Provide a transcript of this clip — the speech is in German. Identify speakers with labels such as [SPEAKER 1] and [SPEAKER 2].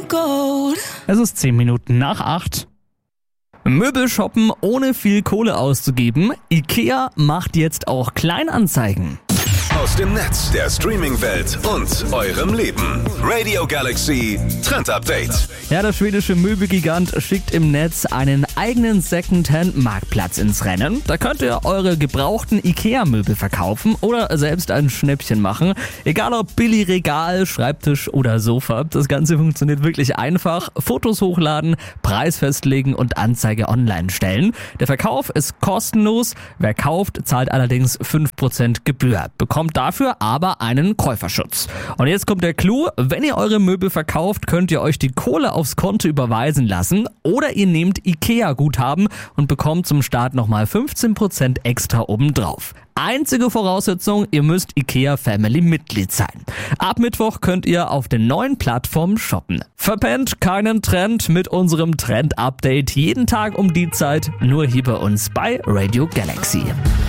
[SPEAKER 1] Es ist 10 Minuten nach 8. Möbel shoppen ohne viel Kohle auszugeben. IKEA macht jetzt auch Kleinanzeigen.
[SPEAKER 2] Aus dem Netz, der Streaming-Welt und eurem Leben. Radio Galaxy Trend Update.
[SPEAKER 1] Ja, der schwedische Möbelgigant schickt im Netz einen eigenen Secondhand-Marktplatz ins Rennen. Da könnt ihr eure gebrauchten IKEA-Möbel verkaufen oder selbst ein Schnäppchen machen. Egal ob Billigregal, Schreibtisch oder Sofa. Das Ganze funktioniert wirklich einfach. Fotos hochladen, Preis festlegen und Anzeige online stellen. Der Verkauf ist kostenlos. Wer kauft, zahlt allerdings 5% Gebühr. Bekommt dafür aber einen Käuferschutz. Und jetzt kommt der Clou. Wenn ihr eure Möbel verkauft, könnt ihr euch die Kohle aufs Konto überweisen lassen oder ihr nehmt IKEA-Guthaben und bekommt zum Start nochmal 15% extra obendrauf. Einzige Voraussetzung, ihr müsst IKEA Family Mitglied sein. Ab Mittwoch könnt ihr auf den neuen Plattformen shoppen. Verpennt keinen Trend mit unserem Trend-Update jeden Tag um die Zeit, nur hier bei uns bei Radio Galaxy.